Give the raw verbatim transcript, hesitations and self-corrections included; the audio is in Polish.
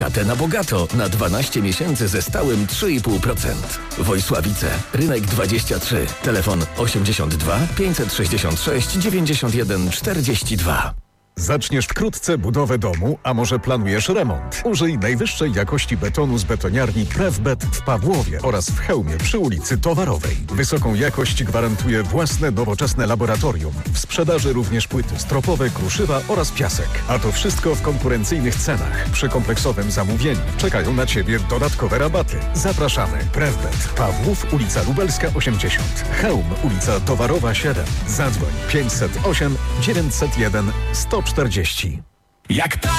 Ratę na bogato na dwanaście miesięcy ze stałym trzy i pół procent. Wojsławice, Rynek dwadzieścia trzy, telefon osiemdziesiąt dwa pięćset sześćdziesiąt sześć dziewięćdziesiąt jeden czterdzieści dwa. Zaczniesz wkrótce budowę domu, a może planujesz remont? Użyj najwyższej jakości betonu z betoniarni Prefbet w Pawłowie oraz w Chełmie przy ulicy Towarowej. Wysoką jakość gwarantuje własne nowoczesne laboratorium. W sprzedaży również płyty stropowe, kruszywa oraz piasek. A to wszystko w konkurencyjnych cenach. Przy kompleksowym zamówieniu czekają na Ciebie dodatkowe rabaty. Zapraszamy. Prefbet. Pawłów, ulica Lubelska osiemdziesiąt. Chełm, ulica Towarowa siedem. Zadzwoń pięćset osiem dziewięćset jeden sto czterdzieści. Jak